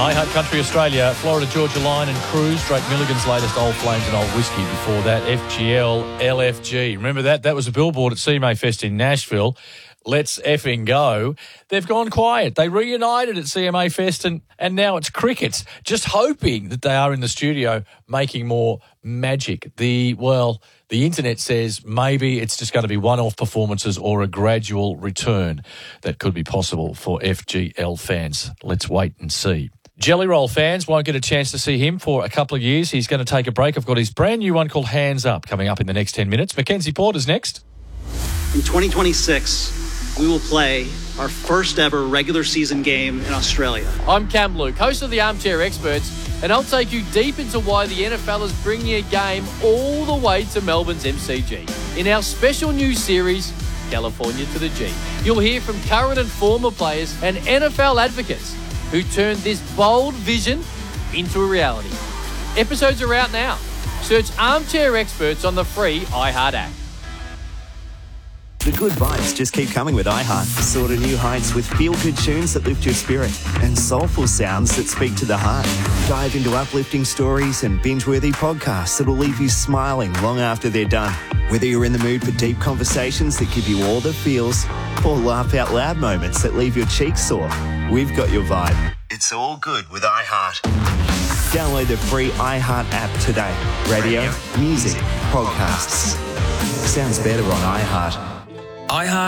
iHeart Country Australia, Florida Georgia Line and Cruise, Drake Milligan's latest Old Flames and Old Whiskey. Before that, FGL, LFG. Remember that? That was a billboard at CMA Fest in Nashville. Let's effing go. They've gone quiet. They reunited at CMA Fest and now it's crickets. Just hoping that they are in the studio making more magic. The internet says maybe it's just going to be one-off performances or a gradual return that could be possible for FGL fans. Let's wait and see. Jelly Roll fans won't get a chance to see him for a couple of years. He's going to take a break. I've got his brand new one called Hands Up coming up in the next 10 minutes. Mackenzie Porter's next. In 2026, we will play our first ever regular season game in Australia. I'm Cam Luke, host of the Armchair Experts, and I'll take you deep into why the NFL is bringing a game all the way to Melbourne's MCG. In our special new series, California to the G, you'll hear from current and former players and NFL advocates who turned this bold vision into a reality. Episodes are out now. Search Armchair Experts on the free iHeart app. The good vibes just keep coming with iHeart. Soar to new heights with feel-good tunes that lift your spirit and soulful sounds that speak to the heart. Dive into uplifting stories and binge-worthy podcasts that will leave you smiling long after they're done. Whether you're in the mood for deep conversations that give you all the feels or laugh-out-loud moments that leave your cheeks sore, we've got your vibe. It's all good with iHeart. Download the free iHeart app today. Radio, music, podcasts. Sounds better on iHeart. iHeart